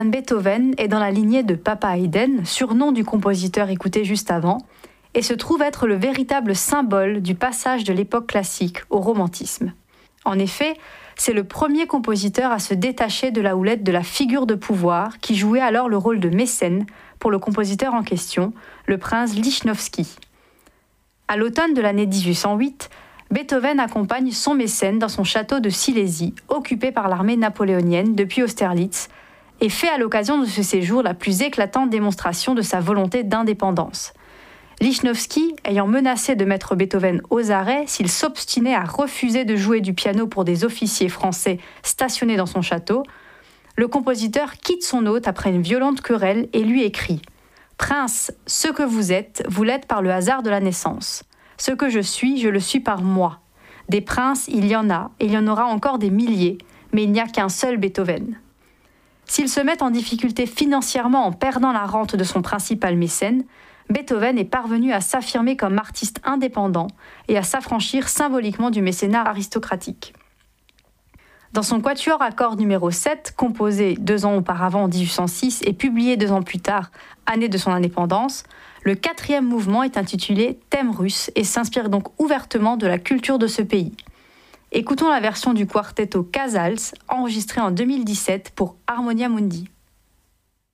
Beethoven est dans la lignée de Papa Haydn, surnom du compositeur écouté juste avant, et se trouve être le véritable symbole du passage de l'époque classique au romantisme. En effet, c'est le premier compositeur à se détacher de la houlette de la figure de pouvoir qui jouait alors le rôle de mécène pour le compositeur en question, le prince Lichnowsky. À l'automne de l'année 1808, Beethoven accompagne son mécène dans son château de Silésie, occupé par l'armée napoléonienne depuis Austerlitz, et fait à l'occasion de ce séjour la plus éclatante démonstration de sa volonté d'indépendance. Lichnowsky, ayant menacé de mettre Beethoven aux arrêts s'il s'obstinait à refuser de jouer du piano pour des officiers français stationnés dans son château, le compositeur quitte son hôte après une violente querelle et lui écrit « Prince, ce que vous l'êtes par le hasard de la naissance. Ce que je le suis par moi. Des princes, il y en a, et il y en aura encore des milliers, mais il n'y a qu'un seul Beethoven. » S'il se met en difficulté financièrement en perdant la rente de son principal mécène, Beethoven est parvenu à s'affirmer comme artiste indépendant et à s'affranchir symboliquement du mécénat aristocratique. Dans son quatuor à cordes numéro 7, composé 2 ans auparavant en 1806 et publié 2 ans plus tard, année de son indépendance, le 4e mouvement est intitulé « Thème russe » et s'inspire donc ouvertement de la culture de ce pays. Écoutons la version du quartetto Casals, enregistrée en 2017 pour Harmonia Mundi.